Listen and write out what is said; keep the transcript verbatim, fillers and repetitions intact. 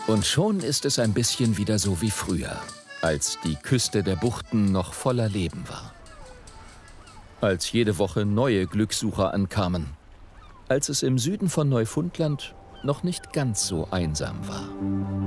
Und schon ist es ein bisschen wieder so wie früher, als die Küste der Buchten noch voller Leben war. Als jede Woche neue Glückssucher ankamen, als es im Süden von Neufundland noch nicht ganz so einsam war.